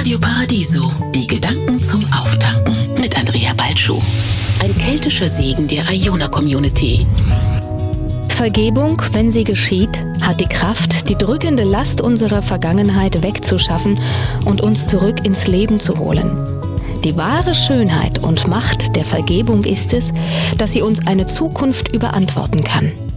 Radio Paradiso, die Gedanken zum Auftanken mit Andrea Balschuh. Ein keltischer Segen der Iona-Community. Vergebung, wenn sie geschieht, hat die Kraft, die drückende Last unserer Vergangenheit wegzuschaffen und uns zurück ins Leben zu holen. Die wahre Schönheit und Macht der Vergebung ist es, dass sie uns eine Zukunft überantworten kann.